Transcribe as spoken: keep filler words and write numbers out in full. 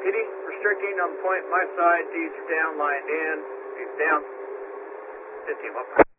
P D, restricting on point my side, D's are down, line in, D's down. fifteen, one.